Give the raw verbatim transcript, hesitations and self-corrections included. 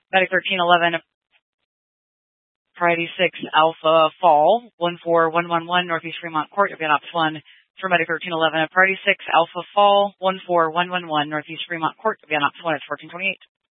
Medic thirteen eleven, Priority six, Alpha Fall, one four one one one, Northeast Fremont Court, you'll be on Ops one. For Medic thirteen eleven, Priority six, Alpha Fall, one four one one one, Northeast Fremont Court, you'll be on Ops one, it's fourteen twenty-eight.